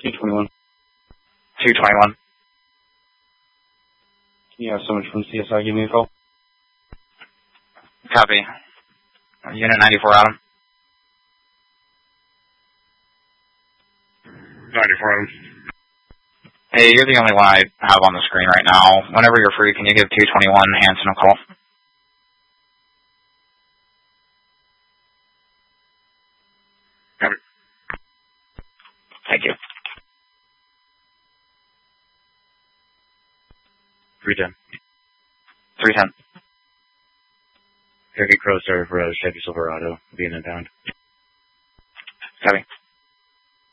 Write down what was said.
221. 221. Can you have someone from CSI give me a call? Copy. Unit 94 Adam. 94 Adam. Hey, you're the only one I have on the screen right now. Whenever you're free, can you give 221 Hanson a call? Copy. Thank you. 310. 310. Cherokee Crow started for a Chevy Silverado being inbound. Copy.